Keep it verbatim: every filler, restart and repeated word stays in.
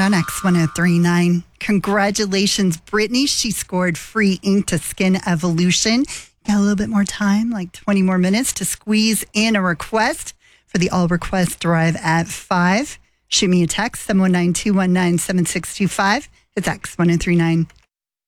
on X ten thirty-nine. Congratulations, Brittany. She scored free ink to Skin Evolution. Got a little bit more time, like twenty more minutes to squeeze in a request for the All Request Drive at five. Shoot me a text, seven one nine, two one nine, seven six two five. It's X ten thirty-nine.